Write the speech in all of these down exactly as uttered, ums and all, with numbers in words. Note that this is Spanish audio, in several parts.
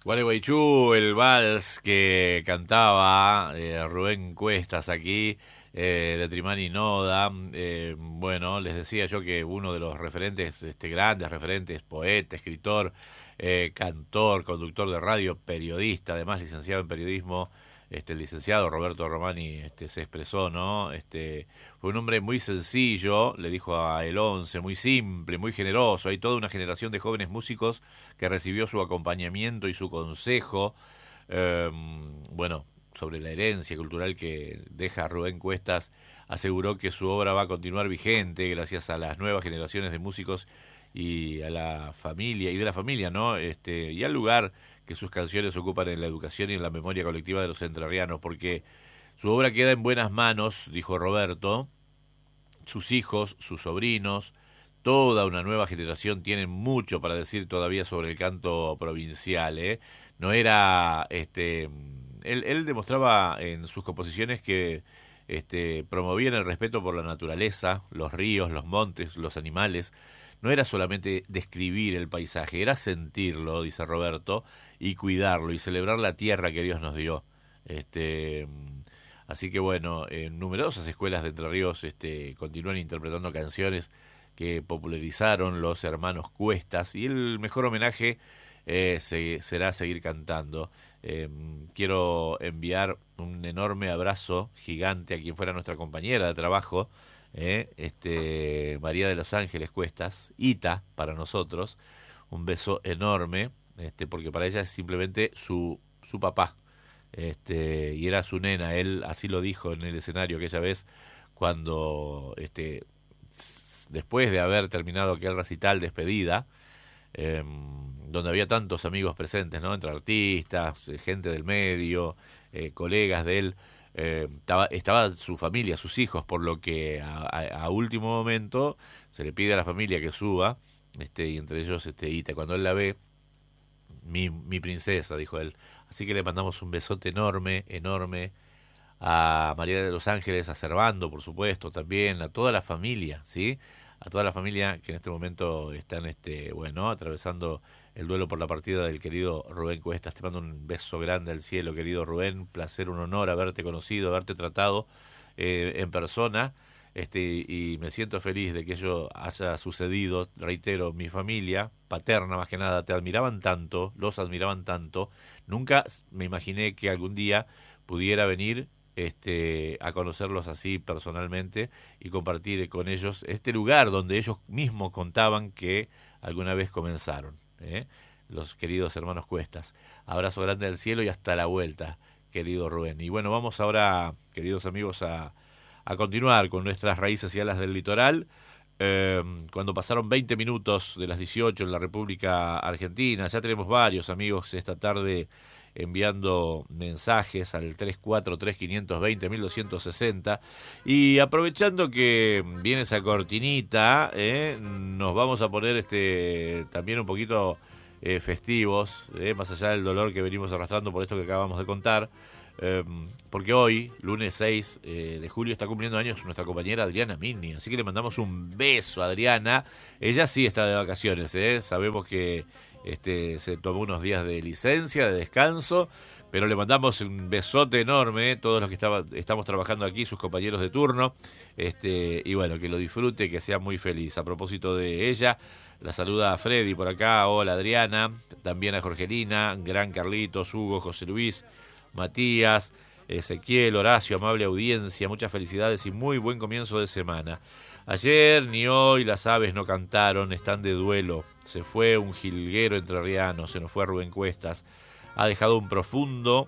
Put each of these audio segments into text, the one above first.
Gualeguaychú, el vals que cantaba eh, Rubén Cuestas aquí, eh, de Trimani Noda. Eh, bueno, les decía yo que uno de los referentes, este, grandes referentes, poeta, escritor, eh, cantor, conductor de radio, periodista, además licenciado en periodismo, este, el licenciado Roberto Romani este, se expresó, ¿no? Este, fue un hombre muy sencillo, le dijo a El Once, muy simple, muy generoso. Hay toda una generación de jóvenes músicos que recibió su acompañamiento y su consejo, eh, bueno, sobre la herencia cultural que deja Rubén Cuestas. Aseguró que su obra va a continuar vigente gracias a las nuevas generaciones de músicos y a la familia, y de la familia, ¿no? Este, y al lugar que sus canciones ocupan en la educación y en la memoria colectiva de los entrerrianos, porque su obra queda en buenas manos, dijo Roberto. Sus hijos, sus sobrinos, toda una nueva generación tienen mucho para decir todavía sobre el canto provincial, ¿eh? No era, este, él, él demostraba en sus composiciones que este, promovían el respeto por la naturaleza, los ríos, los montes, los animales. No era solamente describir el paisaje, era sentirlo, dice Roberto, y cuidarlo y celebrar la tierra que Dios nos dio. Este, Así que bueno, en numerosas escuelas de Entre Ríos este, continúan interpretando canciones que popularizaron los hermanos Cuestas, y el mejor homenaje eh, se, será seguir cantando. Eh, quiero enviar un enorme abrazo gigante a quien fuera nuestra compañera de trabajo, eh, este, María de los Ángeles Cuestas, Ita para nosotros, un beso enorme, este, porque para ella es simplemente su, su papá. Este, y era su nena, él así lo dijo en el escenario aquella vez cuando, este, después de haber terminado aquel recital despedida, eh, donde había tantos amigos presentes, ¿no? Entre artistas, eh, gente del medio, eh, colegas de él, eh, estaba, estaba su familia, sus hijos, por lo que a, a, a último momento se le pide a la familia que suba, este, y entre ellos este, Ita, cuando él la ve, mi, mi princesa, dijo él. Así que le mandamos un besote enorme, enorme a María de los Ángeles, a Servando, por supuesto, también, a toda la familia, ¿sí? A toda la familia que en este momento están, este, bueno, atravesando el duelo por la partida del querido Rubén Cuestas. Te mando un beso grande al cielo, querido Rubén. Placer, un honor haberte conocido, haberte tratado eh, en persona. Este, y me siento feliz de que ello haya sucedido. Reitero, mi familia paterna más que nada te admiraban tanto, los admiraban tanto. Nunca me imaginé que algún día pudiera venir este, a conocerlos así personalmente y compartir con ellos este lugar donde ellos mismos contaban que alguna vez comenzaron, ¿eh? Los queridos hermanos Cuestas. Abrazo grande al cielo y hasta la vuelta, querido Rubén. Y bueno, vamos ahora, queridos amigos, a a continuar con nuestras raíces y alas del litoral. Eh, cuando pasaron veinte minutos de las dieciocho en la República Argentina, ya tenemos varios amigos esta tarde enviando mensajes al tres cuatro tres, cinco dos cero, uno dos seis cero, y aprovechando que viene esa cortinita, eh, nos vamos a poner este también un poquito eh, festivos, eh, más allá del dolor que venimos arrastrando por esto que acabamos de contar. Eh, porque hoy, lunes seis eh, de julio, está cumpliendo años nuestra compañera Adriana Mini. Así que le mandamos un beso a Adriana. Ella sí está de vacaciones, ¿eh? Sabemos que este, se tomó unos días de licencia, de descanso, pero le mandamos un besote enorme, ¿eh? Todos los que estaba, estamos trabajando aquí, sus compañeros de turno. Este, y bueno, que lo disfrute, que sea muy feliz. A propósito de ella, la saluda a Freddy por acá. Hola Adriana. También a Jorgelina, Gran Carlitos, Hugo, José Luis, Matías, Ezequiel, Horacio, amable audiencia, muchas felicidades y muy buen comienzo de semana. Ayer ni hoy las aves no cantaron, están de duelo. Se fue un jilguero entrerriano, se nos fue Rubén Cuestas. Ha dejado un profundo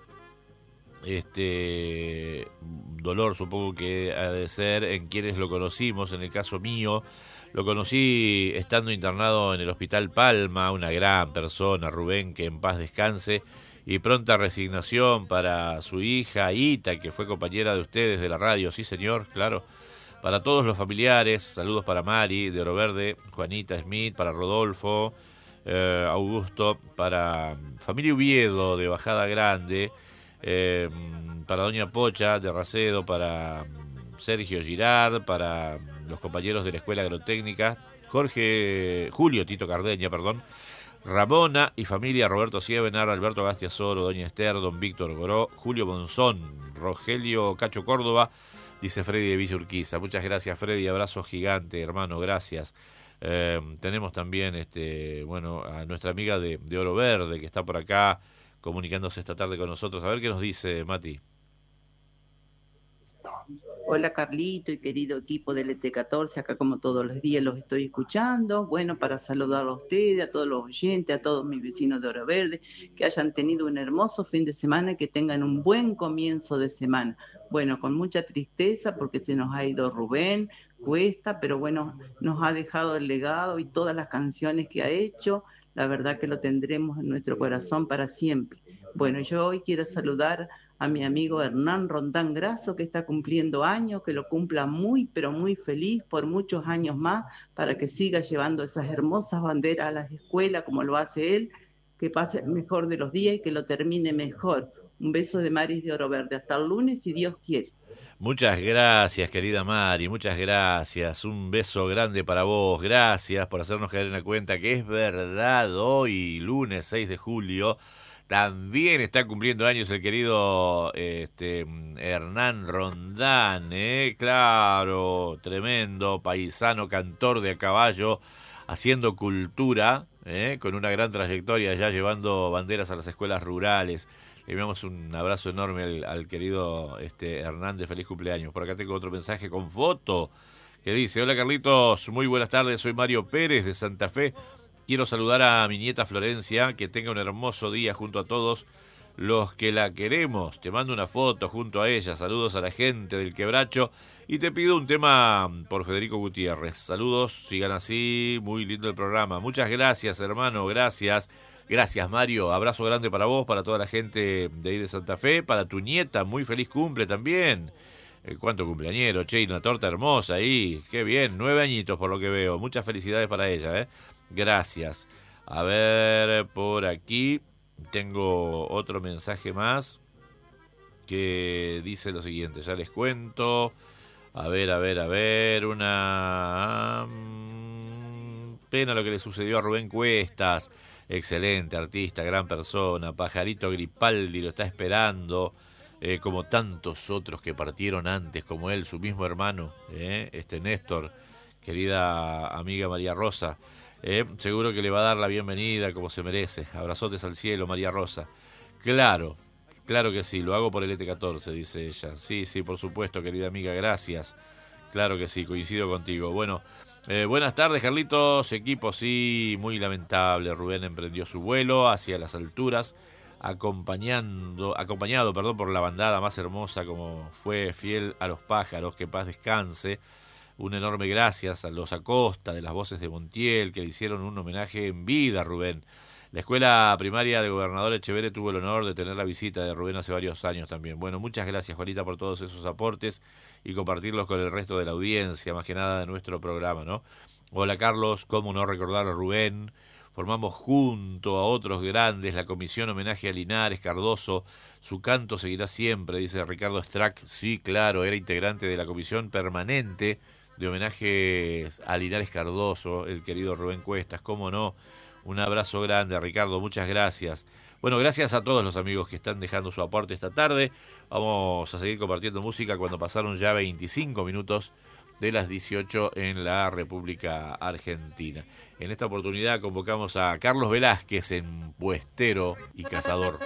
este dolor, supongo que ha de ser en quienes lo conocimos. En el caso mío, lo conocí estando internado en el Hospital Palma, una gran persona, Rubén, que en paz descanse. Y pronta resignación para su hija Ita, que fue compañera de ustedes de la radio. Sí, señor, claro. Para todos los familiares, saludos para Mari de Oro Verde, Juanita Smith, para Rodolfo, eh, Augusto, para familia Uviedo de Bajada Grande, eh, para Doña Pocha de Racedo, para Sergio Girard, para los compañeros de la Escuela Agrotécnica, Jorge, Julio Tito Cardeña, perdón, Ramona y familia, Roberto Sievenar, Alberto Gastiasoro, Doña Esther, Don Víctor Goró, Julio Monzón, Rogelio Cacho Córdoba, dice Freddy de Villa Urquiza. Muchas gracias, Freddy, abrazo gigante, hermano, gracias. Eh, tenemos también, este, bueno, a nuestra amiga de, de Oro Verde, que está por acá comunicándose esta tarde con nosotros. A ver qué nos dice, Mati. Hola Carlito y querido equipo del E T catorce, acá como todos los días los estoy escuchando. Bueno, para saludarlos a ustedes, a todos los oyentes, a todos mis vecinos de Oro Verde, que hayan tenido un hermoso fin de semana y que tengan un buen comienzo de semana. Bueno, con mucha tristeza porque se nos ha ido Rubén Cuesta, pero bueno, nos ha dejado el legado y todas las canciones que ha hecho. La verdad que lo tendremos en nuestro corazón para siempre. Bueno, yo hoy quiero saludar a mi amigo Hernán Rondán Grasso, que está cumpliendo años, que lo cumpla muy, pero muy feliz por muchos años más, para que siga llevando esas hermosas banderas a las escuelas como lo hace él, que pase el mejor de los días y que lo termine mejor. Un beso de Maris de Oro Verde. Hasta el lunes, si Dios quiere. Muchas gracias, querida Mari, muchas gracias. Un beso grande para vos. Gracias por hacernos caer en la cuenta que es verdad, hoy, lunes seis de julio, también está cumpliendo años el querido este, Hernán Rondán, ¿eh? Claro, tremendo, paisano, cantor de a caballo, haciendo cultura, ¿eh? Con una gran trayectoria ya llevando banderas a las escuelas rurales. Le enviamos un abrazo enorme al, al querido este, Hernández, feliz cumpleaños. Por acá tengo otro mensaje con foto que dice: hola Carlitos, muy buenas tardes, soy Mario Pérez de Santa Fe. Quiero saludar a mi nieta Florencia, que tenga un hermoso día junto a todos los que la queremos. Te mando una foto junto a ella, saludos a la gente del Quebracho y te pido un tema por Federico Gutiérrez. Saludos, sigan así, muy lindo el programa. Muchas gracias, hermano, gracias. Gracias, Mario. Abrazo grande para vos, para toda la gente de ahí de Santa Fe, para tu nieta, muy feliz cumple también. Eh, ¿Cuánto cumpleañero? Che, una torta hermosa ahí. Qué bien, nueve añitos por lo que veo. Muchas felicidades para ella, ¿eh? Gracias. A ver, por aquí tengo otro mensaje más que dice lo siguiente, ya les cuento. A ver, a ver, a ver, una... Pena lo que le sucedió a Rubén Cuestas. Excelente artista, gran persona. Pajarito Gripaldi lo está esperando, eh, como tantos otros que partieron antes, como él, su mismo hermano, eh, este Néstor, querida amiga María Rosa. Eh, seguro que le va a dar la bienvenida como se merece. Abrazotes al cielo, María Rosa. Claro, claro que sí, lo hago por el E T catorce, dice ella. Sí, sí, por supuesto, querida amiga, gracias. Claro que sí, coincido contigo. Bueno, eh, buenas tardes, Carlitos. Equipo, sí, muy lamentable. Rubén emprendió su vuelo hacia las alturas, acompañando, acompañado perdón, por la bandada más hermosa como fue Fiel a los Pájaros. Que paz descanse. Un enorme gracias a los Acosta de las Voces de Montiel, que le hicieron un homenaje en vida a Rubén. La escuela primaria de Gobernador Echeverre tuvo el honor de tener la visita de Rubén hace varios años también. Bueno, muchas gracias, Juanita, por todos esos aportes y compartirlos con el resto de la audiencia, más que nada de nuestro programa, ¿no? Hola, Carlos, ¿cómo no recordar a Rubén? Formamos junto a otros grandes la comisión homenaje a Linares Cardoso. Su canto seguirá siempre, dice Ricardo Strack. Sí, claro, era integrante de la comisión permanente de homenajes a Linares Cardoso, el querido Rubén Cuestas, cómo no. Un abrazo grande, Ricardo, muchas gracias. Bueno, gracias a todos los amigos que están dejando su aporte esta tarde. Vamos a seguir compartiendo música cuando pasaron ya veinticinco minutos de las dieciocho en la República Argentina. En esta oportunidad convocamos a Carlos Velázquez en Puestero y Cazador.